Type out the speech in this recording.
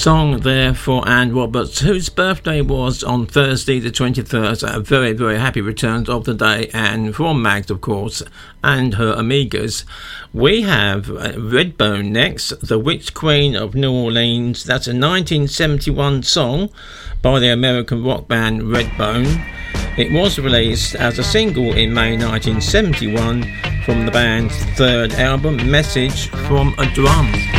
song there for Ann Roberts, whose birthday was on Thursday the 23rd. A very, very happy returns of the day, and from Mags, of course, and her amigas. We have Redbone next, The Witch Queen of New Orleans. That's a 1971 song by the American rock band Redbone. It was released as a single in May 1971 from the band's third album, Message from a Drum.